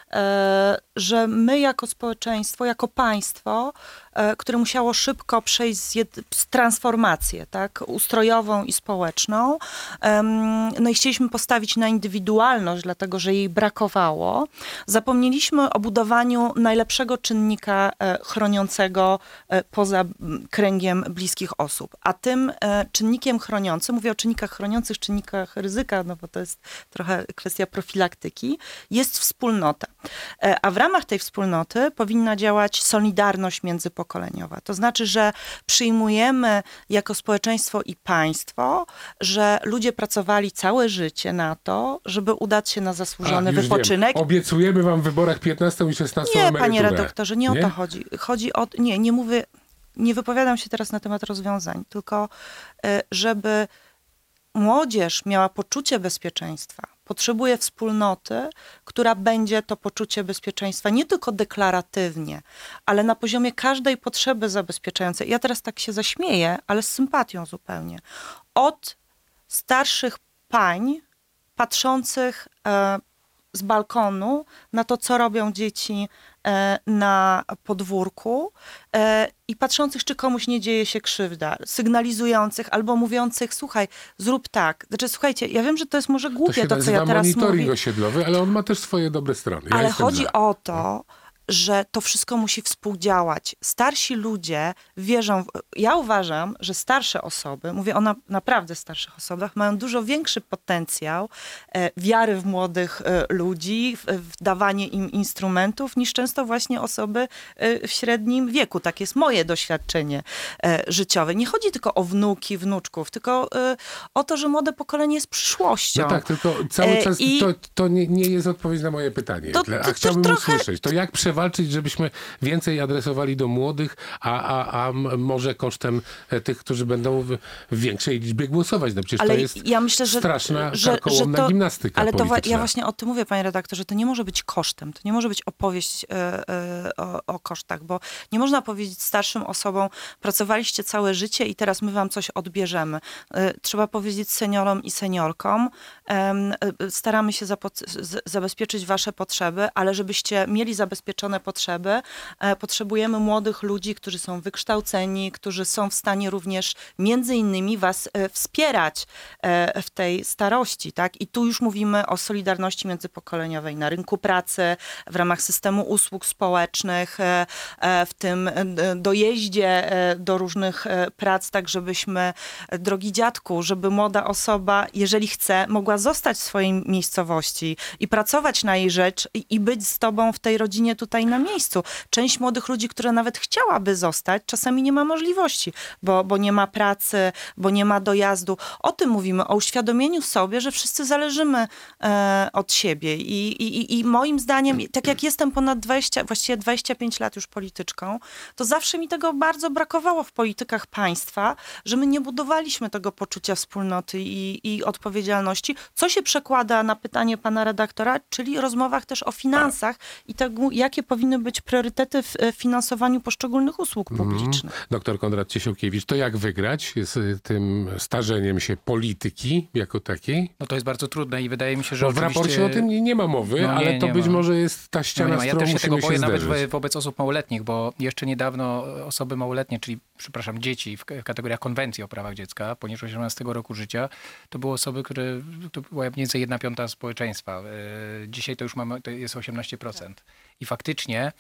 Że my jako społeczeństwo, jako państwo, które musiało szybko przejść z, jed- z transformację, tak, ustrojową i społeczną, no i chcieliśmy postawić na indywidualność, dlatego że jej brakowało. Zapomnieliśmy o budowaniu najlepszego czynnika chroniącego poza kręgiem bliskich osób. A tym czynnikiem chroniącym, mówię o czynnikach chroniących, czynnikach ryzyka, no bo to jest trochę kwestia profilaktyki, jest wspólnota. A w ramach tej wspólnoty powinna działać solidarność międzypokoleniowa. To znaczy, że przyjmujemy jako społeczeństwo i państwo, że ludzie pracowali całe życie na to, żeby udać się na zasłużony A, już wypoczynek. Wiem. Obiecujemy wam w wyborach piętnastą i szesnastą Nie, emeryturę. panie redaktorze, nie, nie o to chodzi. Chodzi o... Nie, nie mówię... Nie wypowiadam się teraz na temat rozwiązań, tylko żeby młodzież miała poczucie bezpieczeństwa, potrzebuje wspólnoty, która będzie to poczucie bezpieczeństwa nie tylko deklaratywnie, ale na poziomie każdej potrzeby zabezpieczającej. Ja teraz tak się zaśmieję, ale z sympatią zupełnie. Od starszych pań patrzących e, z balkonu na to, co robią dzieci na podwórku i patrzących, czy komuś nie dzieje się krzywda, sygnalizujących albo mówiących, słuchaj, zrób tak. Znaczy, słuchajcie, ja wiem, że to jest może głupie to, to co ja teraz mówię. monitoring osiedlowy, ale on ma też swoje dobre strony. Ja ale chodzi za. o to, że to wszystko musi współdziałać. Starsi ludzie wierzą, w... ja uważam, że starsze osoby, mówię o na, naprawdę starszych osobach, mają dużo większy potencjał e, wiary w młodych e, ludzi, w, w dawanie im instrumentów, niż często właśnie osoby e, w średnim wieku. Tak jest moje doświadczenie e, życiowe. Nie chodzi tylko o wnuki, wnuczków, tylko e, o to, że młode pokolenie jest przyszłością. No tak, tylko cały czas e, i... to, to nie, nie jest odpowiedź na moje pytanie. To, to, a to, chciałbym to trochę... usłyszeć, to jak przewalczyć, żebyśmy więcej adresowali do młodych, a, a, a może kosztem tych, którzy będą w, w większej liczbie głosować. No przecież ale to jest ja myślę, że, straszna, że, karkołomna że to, gimnastyka ale to polityczna. ja właśnie o tym mówię, panie redaktorze, to nie może być kosztem, to nie może być opowieść e, e, o, o kosztach, bo nie można powiedzieć starszym osobom, pracowaliście całe życie i teraz my wam coś odbierzemy. E, trzeba powiedzieć seniorom i seniorkom, e, staramy się zapo- z, zabezpieczyć wasze potrzeby, ale żebyście mieli zabezpieczone potrzeby, e, potrzebujemy młodych ludzi, którzy są wykształceni, którzy są w stanie również między innymi was e, wspierać e, w tej starości, tak? I tu już mówimy o solidarności międzypokoleniowej na rynku pracy, w ramach systemu usług społecznych, e, e, w tym e, dojeździe e, do różnych e, prac, tak żebyśmy, e, drogi dziadku, żeby młoda osoba, jeżeli chce, mogła zostać w swojej miejscowości i pracować na jej rzecz i, i być z tobą w tej rodzinie tutaj na miejscu. Część młodych ludzi, która nawet chciałaby zostać, czasami nie ma możliwości, bo, bo nie ma pracy, bo nie ma dojazdu. O tym mówimy, o uświadomieniu sobie, że wszyscy zależymy e, od siebie. I, i, I moim zdaniem, tak jak jestem ponad dwadzieścia, właściwie dwadzieścia pięć lat już polityczką, to zawsze mi tego bardzo brakowało w politykach państwa, że my nie budowaliśmy tego poczucia wspólnoty i, i odpowiedzialności, co się przekłada na pytanie pana redaktora, czyli rozmowach też o finansach i tego, jakie powinny być priorytety w finansowaniu poszczególnych usług publicznych. Mm. Doktor Konrad Ciesiłkiewicz, to jak wygrać z tym starzeniem się polityki jako takiej? No to jest bardzo trudne i wydaje mi się, że Bo oczywiście... w raporcie o tym nie, nie ma mowy, no nie, ale to nie być ma. może jest ta ściana, No nie ma. z Ja którą też się tego musimy boję się nawet zderzyć. wo- wobec osób małoletnich, bo jeszcze niedawno osoby małoletnie, czyli przepraszam, dzieci w kategoriach konwencji o prawach dziecka poniżej osiemnastego roku życia, to były osoby, które, to była mniej więcej jedna piąta społeczeństwa. Dzisiaj to już mamy, to jest osiemnaście procent. I faktycznie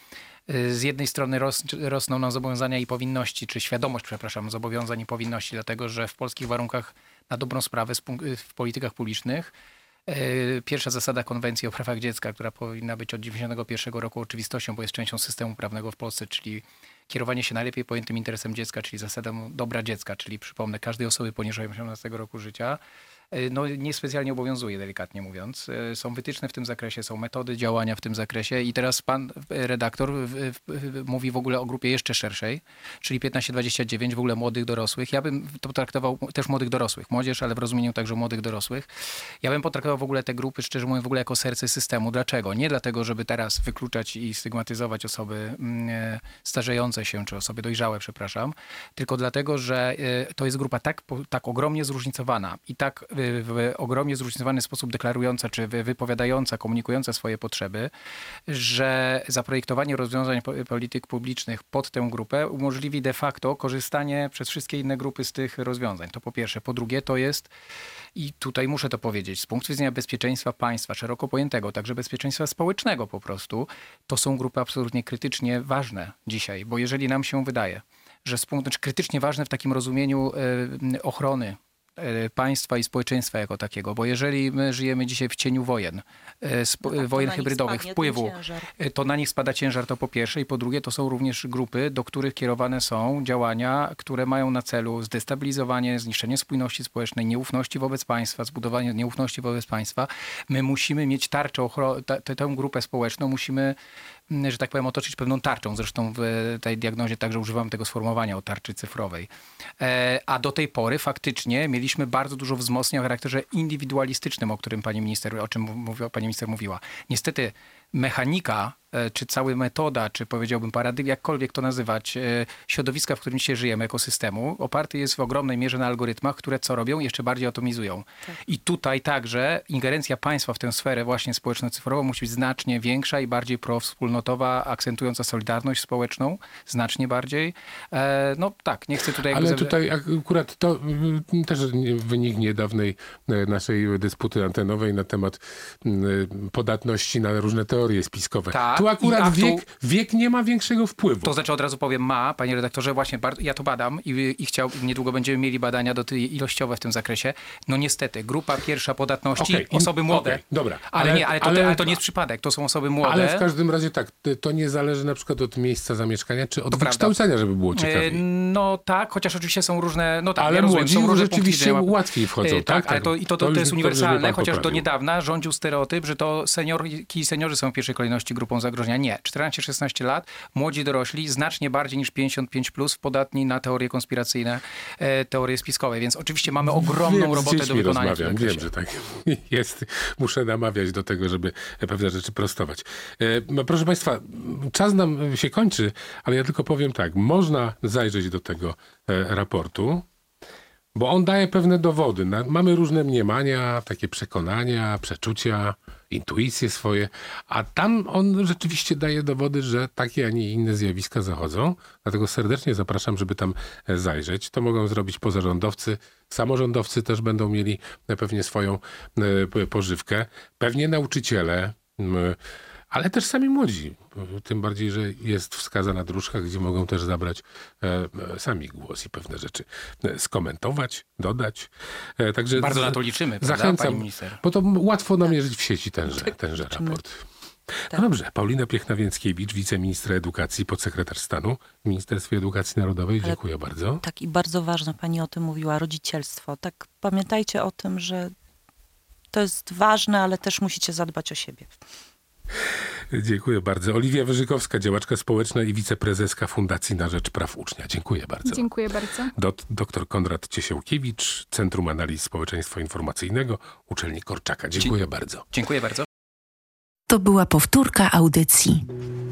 z jednej strony ros, rosną nam zobowiązania i powinności, czy świadomość, przepraszam, zobowiązań i powinności, dlatego że w polskich warunkach na dobrą sprawę w politykach publicznych pierwsza zasada konwencji o prawach dziecka, która powinna być od dziewięćdziesiątego pierwszego roku oczywistością, bo jest częścią systemu prawnego w Polsce, czyli kierowanie się najlepiej pojętym interesem dziecka, czyli zasadą dobra dziecka, czyli przypomnę, każdej osoby poniżej osiemnastego roku życia, no niespecjalnie obowiązuje, delikatnie mówiąc. Są wytyczne w tym zakresie, są metody działania w tym zakresie i teraz pan redaktor w, w, mówi w ogóle o grupie jeszcze szerszej, czyli piętnaście dwadzieścia dziewięć, w ogóle młodych dorosłych. Ja bym to traktował też młodych dorosłych, młodzież, ale w rozumieniu także młodych dorosłych. Ja bym potraktował w ogóle te grupy, szczerze mówiąc, w ogóle jako serce systemu. Dlaczego? Nie dlatego, żeby teraz wykluczać i stygmatyzować osoby mm, starzejące się, czy osoby dojrzałe, przepraszam, tylko dlatego, że y, to jest grupa tak, tak ogromnie zróżnicowana i tak w ogromnie zróżnicowany sposób deklarująca, czy wypowiadająca, komunikująca swoje potrzeby, że zaprojektowanie rozwiązań polityk publicznych pod tę grupę umożliwi de facto korzystanie przez wszystkie inne grupy z tych rozwiązań. To po pierwsze. Po drugie to jest, i tutaj muszę to powiedzieć, z punktu widzenia bezpieczeństwa państwa, szeroko pojętego, także bezpieczeństwa społecznego po prostu, to są grupy absolutnie krytycznie ważne dzisiaj, bo jeżeli nam się wydaje, że z punktu, znaczy krytycznie ważne w takim rozumieniu y, ochrony państwa i społeczeństwa jako takiego, bo jeżeli my żyjemy dzisiaj w cieniu wojen, sp- no tak, wojen hybrydowych, wpływu, to na nich spada ciężar, to po pierwsze, i po drugie to są również grupy, do których kierowane są działania, które mają na celu zdestabilizowanie, zniszczenie spójności społecznej, nieufności wobec państwa, zbudowanie nieufności wobec państwa. My musimy mieć tarczę, ochro- t- tę grupę społeczną musimy, że tak powiem, otoczyć pewną tarczą. Zresztą w tej diagnozie także używam tego sformułowania o tarczy cyfrowej. E, a do tej pory faktycznie mieliśmy bardzo dużo wzmocnień o charakterze indywidualistycznym, o którym pani minister, o czym mówiła, pani minister mówiła. Niestety mechanika czy cała metoda, czy powiedziałbym paradygmat, jakkolwiek to nazywać, środowiska, w którym dzisiaj żyjemy, ekosystemu, oparty jest w ogromnej mierze na algorytmach, które co robią? Jeszcze bardziej atomizują. Tak. I tutaj także ingerencja państwa w tę sferę właśnie społeczno-cyfrową musi być znacznie większa i bardziej prowspólnotowa, akcentująca solidarność społeczną, znacznie bardziej. E, no tak, nie chcę tutaj... Ale jakby... tutaj akurat to też wynik niedawnej naszej dysputy antenowej na temat podatności na różne teorie spiskowe. Tak, tu akurat aktu... wiek, wiek nie ma większego wpływu. To znaczy od razu powiem ma, panie redaktorze, właśnie bardzo, ja to badam i, i chciał, niedługo będziemy mieli badania do tej ilościowe w tym zakresie. No niestety, grupa pierwsza podatności, okay, osoby młode. Okay, dobra. Ale, ale nie, ale to, ale, ale to nie jest przypadek, to są osoby młode. Ale w każdym razie tak, to nie zależy na przykład od miejsca zamieszkania, czy od to wykształcenia, prawda. Żeby było ciekawiej. No tak, chociaż oczywiście są różne, no tak, ale ja rozumiem, są różne rzeczywiście punkty, łatwiej wchodzą. Tak, tak, tak, ale to, i to, to, to, to jest uniwersalne, to, chociaż poprawił. do niedawna rządził stereotyp, że to seniorki i seniorzy są w pierwszej kolejności grupą zagrożenia. Nie, czternaście szesnaście lat, młodzi dorośli, znacznie bardziej niż pięćdziesiąt pięć plus, podatni na teorie konspiracyjne, e, teorie spiskowe, więc oczywiście mamy ogromną Wiem, robotę do wykonania. Rozmawiam. Wiem, że tak jest. Muszę namawiać do tego, żeby pewne rzeczy prostować. E, proszę Państwa, czas nam się kończy, ale ja tylko powiem tak, można zajrzeć do tego e, raportu, bo on daje pewne dowody. Na, mamy różne mniemania, takie przekonania, przeczucia, intuicje swoje, a tam on rzeczywiście daje dowody, że takie, a nie inne zjawiska zachodzą. Dlatego serdecznie zapraszam, żeby tam zajrzeć. To mogą zrobić pozarządowcy. Samorządowcy też będą mieli pewnie swoją pożywkę. Pewnie nauczyciele, ale też sami młodzi. Tym bardziej, że jest wskazana na dróżkach, gdzie mogą też zabrać e, sami głos i pewne rzeczy skomentować, dodać. E, także bardzo na to liczymy, prawda, zachęcam, pani minister? Bo to łatwo namierzyć w sieci tenże, tenże raport. Tak. No dobrze, Paulina Piechna-Więckiewicz, wiceministra edukacji, podsekretarz stanu w Ministerstwie Edukacji Narodowej. Ale dziękuję bardzo. Tak i bardzo ważne, pani o tym mówiła, rodzicielstwo. Tak, pamiętajcie o tym, że to jest ważne, ale też musicie zadbać o siebie. Dziękuję bardzo. Oliwia Wyżykowska, działaczka społeczna i wiceprezeska Fundacji na Rzecz Praw Ucznia. Dziękuję bardzo. Dziękuję bardzo. Dot, doktor Konrad Ciesiełkiewicz, Centrum Analiz Społeczeństwa Informacyjnego, Uczelni Korczaka. Dziękuję Dzie- bardzo. Dziękuję bardzo. To była powtórka audycji.